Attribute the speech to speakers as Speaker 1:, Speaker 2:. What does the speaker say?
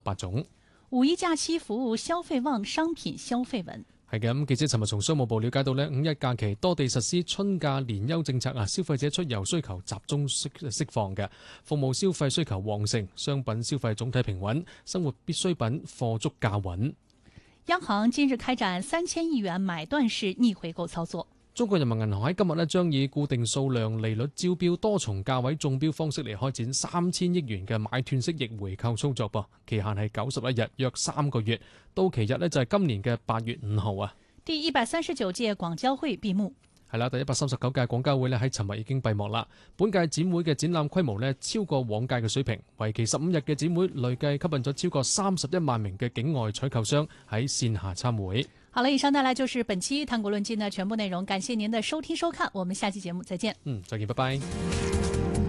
Speaker 1: 8種。
Speaker 2: 五一假期服務消費旺，商品消費穩。
Speaker 1: 係嘅，咁記者尋日從商務部了解到呢，五一假期多地實施春假連休政策啊，消費者出遊需求集中釋放嘅，服務消費需求旺盛，商品消費總體平穩，生活必需品貨足價穩。
Speaker 2: 央行今日開展3000億元買斷式逆回購操作。
Speaker 1: 中國人民銀行喺今日呢將以固定數量利率招標、多重價位中標方式嚟開展3000億元嘅買斷式逆回購操作噃，期限係91日，約3個月，到期日呢就係今年嘅8月5號啊。
Speaker 2: 第139屆廣交會閉幕。
Speaker 1: 係啦，第139屆廣交會呢喺尋日已經閉幕啦。本屆展會嘅展覽規模呢超過往屆嘅水平，為期15日嘅展會累計吸引咗超過31萬名嘅境外採購商喺線下參會。
Speaker 2: 好了，以上帶來就是本期談股論盡的全部內容，感謝您的收聽收看，我們下期節目再見。
Speaker 1: 再見，拜拜。